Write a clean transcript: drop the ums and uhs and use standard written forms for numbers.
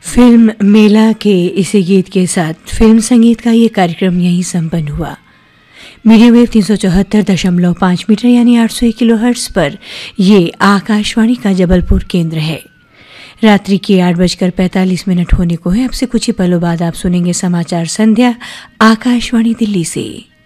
Film मेला के इसी गीत के साथ फिल्म संगीत का ये कार्यक्रम यहीं संपन्न हुआ। मीडियम वेव 374.5 मीटर यानी 801 किलोहर्ट्ज पर ये आकाशवाणी का जबलपुर केंद्र है। रात्रि के 8:45 होने को है। अब से कुछ ही पलों बाद आप सुनेंगे समाचार संध्या आकाशवाणी दिल्ली से।